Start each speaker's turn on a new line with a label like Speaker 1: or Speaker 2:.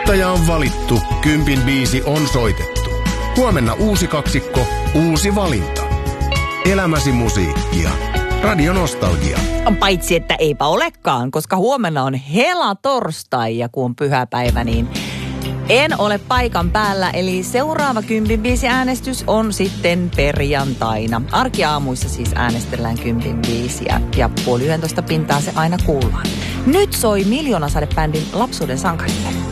Speaker 1: Voittaja on valittu, 10 biisi on soitettu. Huomenna uusi kaksikko, uusi valinta. Elämäsi musiikkia. Radio Nostalgia.
Speaker 2: Paitsi, että eipä olekaan, koska huomenna on helatorstai ja kun on pyhäpäivä, niin en ole paikan päällä. Eli seuraava 10 biisi äänestys on sitten perjantaina. Arkiaamuissa siis äänestellään 10 biisiä ja 10:30 pintaa se aina kuullaan. Nyt soi Miljoonasadebändin Lapsuuden sankarille.